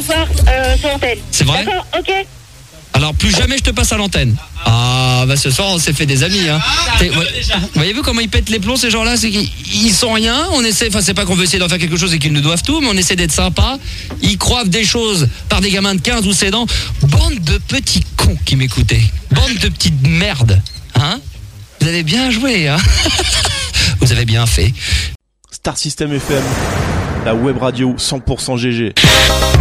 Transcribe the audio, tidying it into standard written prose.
soir sur l'antenne. C'est vrai ? D'accord, ok. Alors plus jamais je te passe à l'antenne. Ah bah ce soir on s'est fait des amis hein. Voyez-vous comment ils pètent les plombs ces gens-là, c'est qu'ils sont rien, on essaie, enfin c'est pas qu'on veut essayer d'en faire quelque chose et qu'ils nous doivent tout, mais on essaie d'être sympa. Ils croivent des choses par des gamins de 15 ou 16 ans. Bande de petits cons qui m'écoutaient. Bande de petites merdes. Hein ? Vous avez bien joué hein. Vous avez bien fait. Star System FM, la web radio 100% GG.